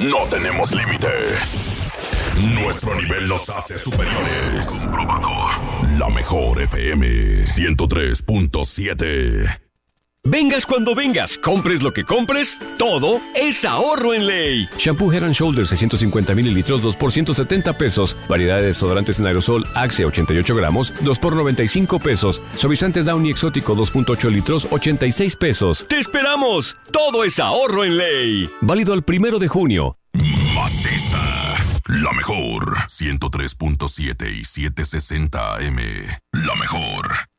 no tenemos límite. Nuestro nivel nos hace superiores. Comprobado. La mejor FM 103.7. Vengas cuando vengas, compres lo que compres, todo es ahorro en Ley. Shampoo Head & Shoulders 650 mililitros, 2 por 170 pesos. Variedad de desodorantes en aerosol Axe 88 gramos, 2 por 95 pesos. Suavizante Downy exótico 2.8 litros, 86 pesos. ¡Te esperamos! Todo es ahorro en Ley. Válido al 1 de junio. Maciza, la mejor 103.7 y 760 AM. La mejor.